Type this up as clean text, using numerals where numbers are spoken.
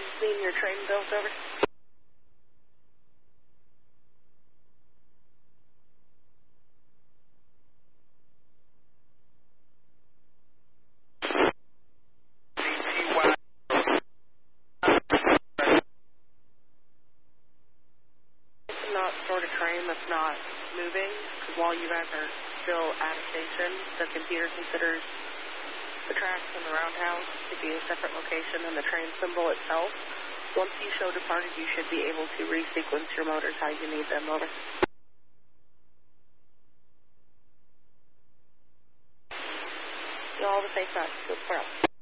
seen your train built over? Not sort of train that's not moving, because while you guys are still at a station, the computer considers the tracks and the roundhouse to be a separate location than the train symbol itself. Once you show departed, you should be able to resequence your motors how you need them. Over. All the safe routes. Good.